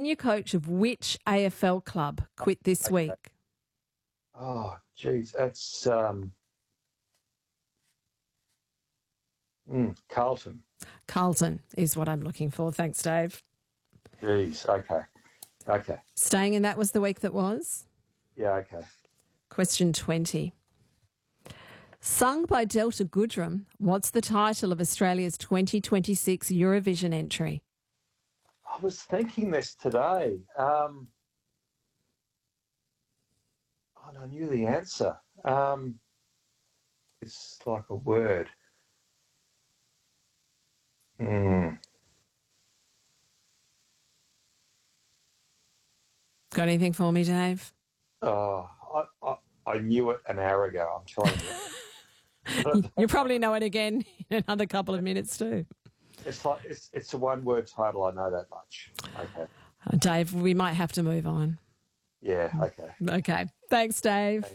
senior coach of which AFL club quit this week? Oh, geez, that's Carlton. Carlton is what I'm looking for. Thanks, Dave. Geez, okay. Staying in that was the week that was? Yeah, okay. Question 20. Sung by Delta Goodrem, what's the title of Australia's 2026 Eurovision entry? I was thinking this today. I knew the answer. It's like a word. Got anything for me, Dave? Oh, I knew it an hour ago, I'm telling you. You'll probably know it again in another couple of minutes too. It's a one-word title, I know that much. Okay. Dave, we might have to move on. Yeah, okay. Okay. Thanks, Dave.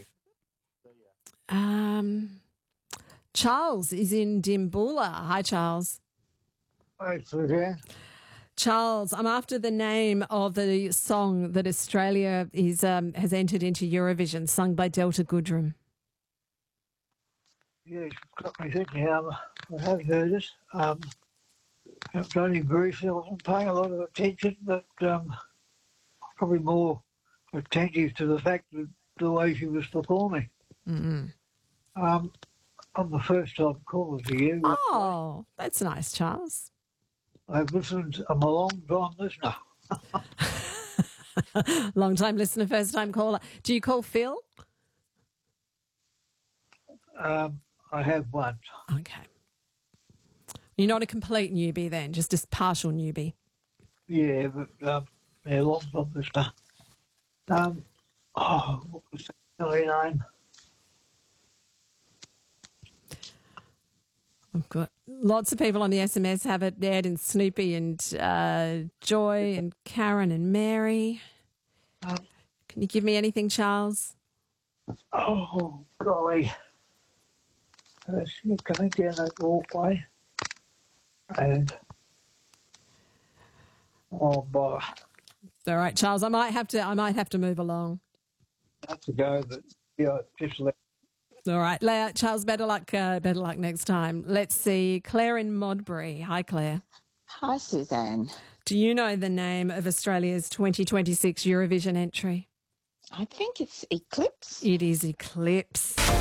Charles is in Dimboola. Hi, Charles. Hi, Claudia. Charles, I'm after the name of the song that Australia is has entered into Eurovision, sung by Delta Goodrem. Yeah, you've got me thinking. I have heard it. Only briefly, I wasn't paying a lot of attention, but probably more attentive to the fact that the way she was performing. Mm-hmm. I'm the first time caller to you. Oh, that's nice, Charles. I've listened. I'm a long-time listener. Long-time listener, first-time caller. Do you call Phil? I have one. Okay. You're not a complete newbie then, just a partial newbie. Yeah, but long-time listener. What was the silly name? I've got lots of people on the SMS have it. Ed and Snoopy and Joy and Karen and Mary. Can you give me anything, Charles? Oh, golly. You're coming down that walkway. And, oh, boy. All right, Charles, I might have to move along. Have to go, but, yeah, just let. All right, Charles, better luck next time. Let's see, Claire in Modbury. Hi, Claire. Hi, Suzanne. Do you know the name of Australia's 2026 Eurovision entry? I think it's Eclipse. It is Eclipse.